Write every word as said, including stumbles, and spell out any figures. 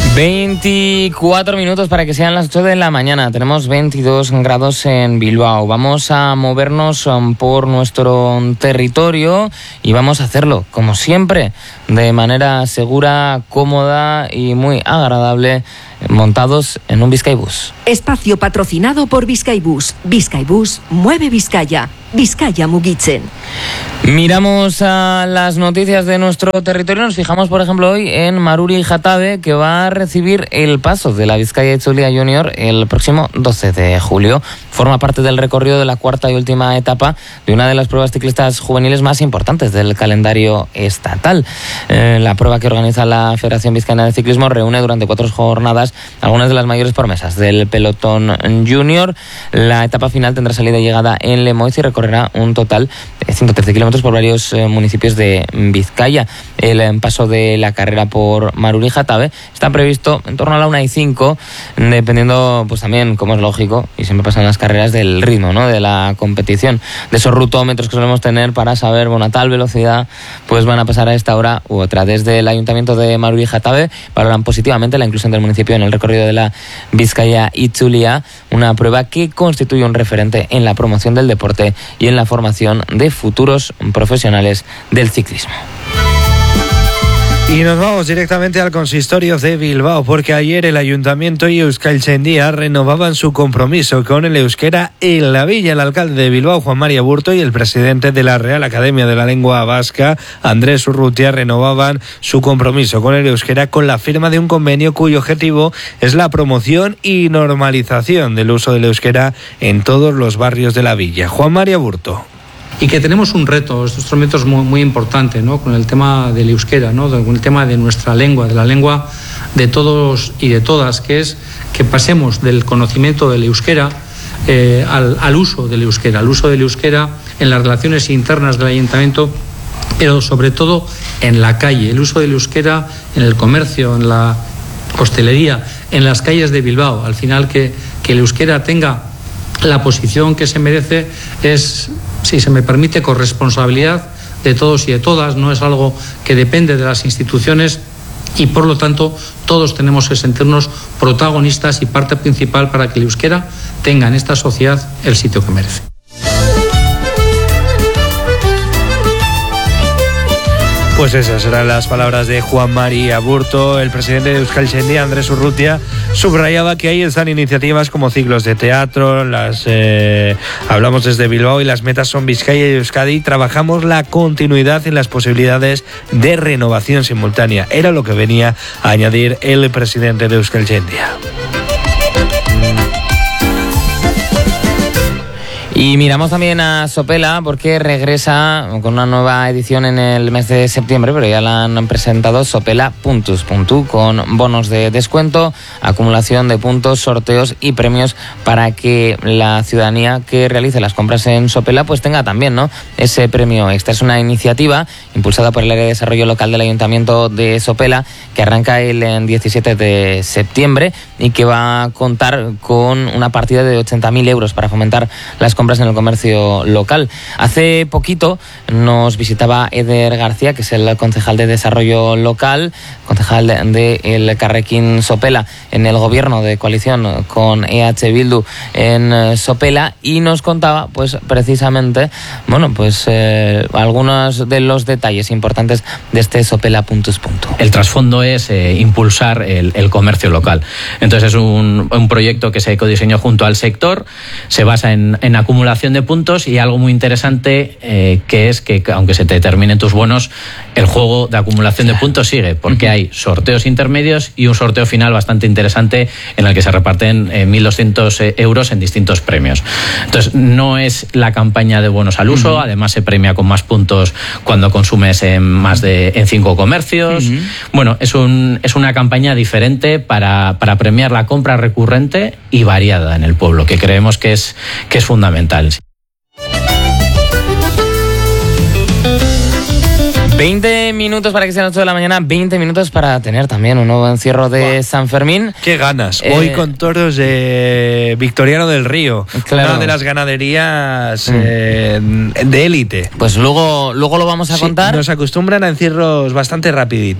veinticuatro minutos para que sean las ocho de la mañana. Tenemos veintidós grados en Bilbao. Vamos a movernos um, por nuestro territorio y vamos a hacerlo, como siempre, de manera segura, cómoda y muy agradable, montados en un Bizkaibus. Espacio patrocinado por Bizkaibus. Bizkaibus mueve Vizcaya. Vizcaya mugitzen. Miramos a las noticias de nuestro territorio. Nos fijamos, por ejemplo, hoy en Maruri Jatabe, que va a recibir el paso de la Bizkaia Itzulia Junior el próximo doce de julio. Forma parte del recorrido de la cuarta y última etapa de una de las pruebas ciclistas juveniles más importantes del calendario estatal. Eh, la prueba que organiza la Federación Vizcaína de Ciclismo reúne durante cuatro jornadas algunas de las mayores promesas del pelotón junior. La etapa final tendrá salida y llegada en Lemoiz y recorrerá un total de ciento trece kilómetros por varios eh, municipios de Vizcaya. El eh, paso de la carrera por Maruri Jatabe está previsto en torno a la una y cinco, dependiendo, pues también, como es lógico, y siempre pasa en las carreras, del ritmo, ¿no?, de la competición, de esos rutómetros que solemos tener para saber, bueno, a tal velocidad pues van a pasar a esta hora u otra. Desde el Ayuntamiento de Maruri Jatabe valoran positivamente la inclusión del municipio en el recorrido de la Bizkaia Itzulia, una prueba que constituye un referente en la promoción del deporte y en la formación de futuros profesionales del ciclismo. Y nos vamos directamente al consistorio de Bilbao, porque ayer el Ayuntamiento y Euskaltzaindia renovaban su compromiso con el euskera en la villa. El alcalde de Bilbao, Juan Mari Aburto, y el presidente de la Real Academia de la Lengua Vasca, Andrés Urrutia, renovaban su compromiso con el euskera con la firma de un convenio cuyo objetivo es la promoción y normalización del uso del euskera en todos los barrios de la villa. Juan Mari Aburto. Y que tenemos un reto, estos retos muy, muy importante, ¿no?, con el tema del euskera, ¿no?, con el tema de nuestra lengua, de la lengua de todos y de todas, que es que pasemos del conocimiento del euskera eh, al, al uso del euskera, al uso del euskera en las relaciones internas del ayuntamiento, pero sobre todo en la calle, el uso del euskera en el comercio, en la hostelería, en las calles de Bilbao. Al final, que, que el euskera tenga la posición que se merece es, si se me permite, corresponsabilidad de todos y de todas. No es algo que depende de las instituciones y, por lo tanto, todos tenemos que sentirnos protagonistas y parte principal para que el euskera tenga en esta sociedad el sitio que merece. Pues esas serán las palabras de Juan Mari Aburto. El presidente de Euskaltzaindia, Andrés Urrutia, subrayaba que ahí están iniciativas como ciclos de teatro, las eh, hablamos desde Bilbao y las metas son Vizcaya y Euskadi. Trabajamos la continuidad y las posibilidades de renovación simultánea. Era lo que venía a añadir el presidente de Euskaltzaindia. Y miramos también a Sopela, porque regresa con una nueva edición en el mes de septiembre, pero ya la han presentado, Sopela Puntos Puntu, con bonos de descuento, acumulación de puntos, sorteos y premios para que la ciudadanía que realice las compras en Sopela pues tenga también, ¿no?, ese premio extra. Es una iniciativa impulsada por el área de desarrollo local del Ayuntamiento de Sopela, que arranca el diecisiete de septiembre y que va a contar con una partida de ochenta mil euros para fomentar las compras en el comercio local. Hace poquito nos visitaba Eder García, que es el concejal de desarrollo local, concejal de el Carrequín Sopela en el gobierno de coalición con E H Bildu en Sopela, y nos contaba pues precisamente, bueno, pues eh, algunos de los detalles importantes de este Sopela Puntos Puntu. El trasfondo es eh, impulsar el, el comercio local. Entonces es un, un proyecto que se codiseñó junto al sector, se basa en, en acumulación de puntos y algo muy interesante eh, que es que aunque se te terminen tus bonos, el juego de acumulación de puntos sigue, porque uh-huh. hay sorteos intermedios y un sorteo final bastante interesante en el que se reparten eh, mil doscientos euros en distintos premios. Entonces no es la campaña de bonos al uso, uh-huh. además se premia con más puntos cuando consumes en más de en cinco comercios. Uh-huh. Bueno, es un es una campaña diferente para, para premiar la compra recurrente y variada en el pueblo, que creemos que es que es fundamental. veinte minutos para que sean ocho de la mañana, veinte minutos para tener también un nuevo encierro de wow. San Fermín. ¡Qué ganas! Eh, Hoy con toros de Victoriano del Río, claro. Una de las ganaderías mm. eh, de élite. Pues luego, luego lo vamos a sí, contar. Nos acostumbran a encierros bastante rapiditos.